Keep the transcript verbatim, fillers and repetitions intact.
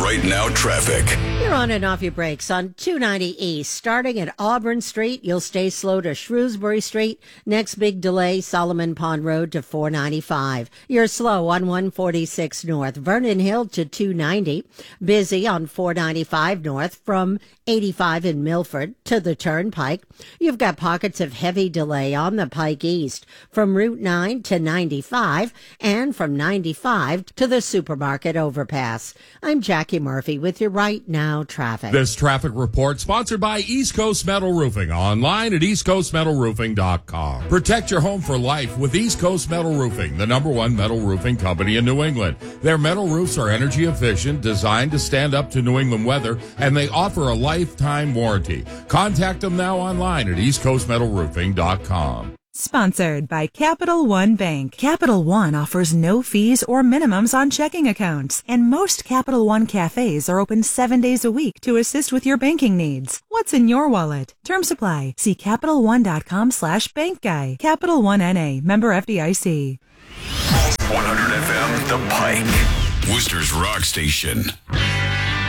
Right Now traffic. You're on and off your brakes on two ninety East. Starting at Auburn Street, you'll stay slow to Shrewsbury Street. Next big delay, Solomon Pond Road to four ninety-five. You're slow on one forty-six North. Vernon Hill to two ninety. Busy on four ninety-five North from eighty-five in Milford to the Turnpike. You've got pockets of heavy delay on the Pike East from Route nine to ninety-five and from ninety-five to the supermarket overpass. I'm Jackie Murphy with your Right Now traffic. This traffic report sponsored by East Coast Metal Roofing, online at east coast metal roofing dot com. Protect your home for life with East Coast Metal Roofing, the number one metal roofing company in New England. Their metal roofs are energy efficient, designed to stand up to New England weather, and they offer a lifetime warranty. Contact them now online at east coast metal roofing dot com. Sponsored by Capital One Bank. Capital One offers no fees or minimums on checking accounts, and most Capital One cafes are open seven days a week to assist with your banking needs. What's in your wallet? Terms apply. See Capital One dot com slash bank guy. Capital One N A, member F D I C. one hundred F M, The Pike. Worcester's Rock Station.